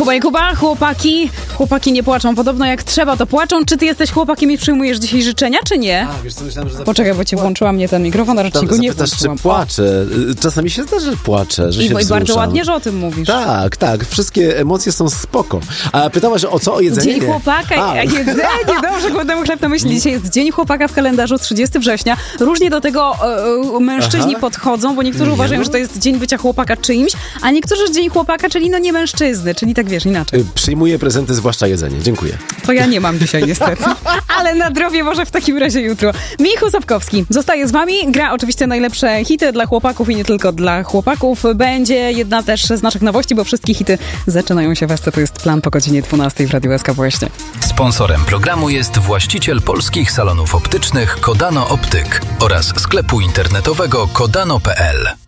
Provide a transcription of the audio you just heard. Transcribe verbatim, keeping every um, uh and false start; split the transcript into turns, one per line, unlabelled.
Kuba i Kuba, chłopaki, chłopaki nie płaczą. Podobno jak trzeba, to płaczą. Czy ty jesteś chłopakiem i przyjmujesz dzisiaj życzenia, czy nie?
A, wiesz co, myślałem, że
Poczekaj, bo ci włączyła mnie ten mikrofon, a raczej go nie
zapytasz,
włączyłam.
czy płaczę. Czasami się zdarza, że płaczę, że
I,
się
I bardzo
wzruszam.
ładnie, że o tym mówisz.
Tak, tak. Wszystkie emocje są spoko. A pytałaś o co? O jedzenie?
Dzień chłopaka,
A.
a jedzenie, dobrze, kłademy chleb na myśli. Dzisiaj jest Dzień Chłopaka w kalendarzu, trzydziestego września. Różnie do tego e, mężczyźni
Aha.
podchodzą, bo niektórzy
Nie,
uważają,
no.
że to jest dzień bycia chłopaka czyimś, a niektórzy Dzień Chłopaka, czyli no nie mężczyzny, czyli tak wiesz, inaczej.
Y, Przyjmuję prezenty, zwłaszcza jedzenie. Dziękuję.
To ja nie mam dzisiaj niestety. Ale nadrobię może w takim razie jutro. Michał Sapkowski zostaje z wami. Gra oczywiście najlepsze hity dla chłopaków i nie tylko dla chłopaków. Będzie jedna też z naszych nowości, bo wszystkie hity zaczynają się w Esce. To jest plan po godzinie dwunastej w Radiu S K właśnie.
Sponsorem programu jest właściciel polskich salonów optycznych Kodano Optyk oraz sklepu internetowego kodano kropka p l.